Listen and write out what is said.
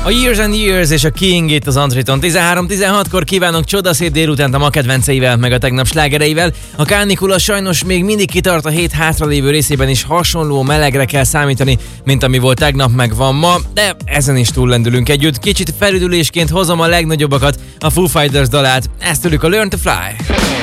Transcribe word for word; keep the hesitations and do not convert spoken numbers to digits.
A Years and Years és a King itt az Antriton. tizenhárom tizenhatkor kívánok csodaszép délutánt a ma kedvenceivel, meg a tegnap slágereivel. A kánikula sajnos még mindig kitart, a hét hátralévő részében is hasonló melegre kell számítani, mint ami volt tegnap, meg van ma, de ezen is túllendülünk együtt. Kicsit felüdülésként hozom a legnagyobbakat, a Foo Fighters dalát, ezt tőlük a Learn to Fly.